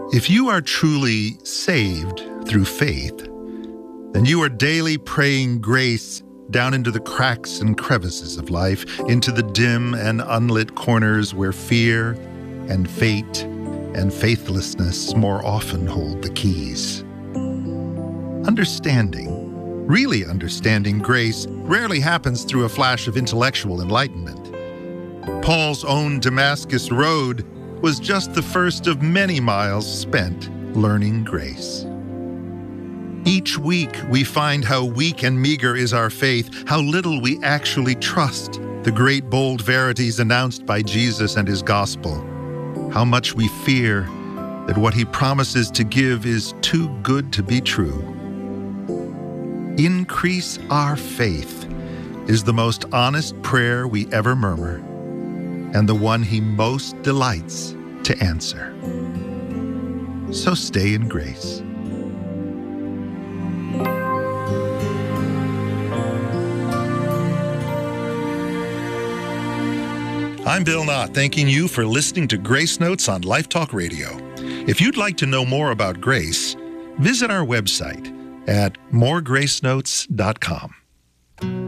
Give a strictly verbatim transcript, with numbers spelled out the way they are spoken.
If you are truly saved through faith, then you are daily praying grace down into the cracks and crevices of life, into the dim and unlit corners where fear and fate and faithlessness more often hold the keys. Understanding, really understanding grace, rarely happens through a flash of intellectual enlightenment. Paul's own Damascus Road was just the first of many miles spent learning grace. Each week, we find how weak and meager is our faith, how little we actually trust the great bold verities announced by Jesus and his gospel, how much we fear that what he promises to give is too good to be true. Increase our faith is the most honest prayer we ever murmur, and the one he most delights to answer. So stay in grace. I'm Bill Knott, thanking you for listening to Grace Notes on Life Talk Radio. If you'd like to know more about grace, visit our website at more grace notes dot com.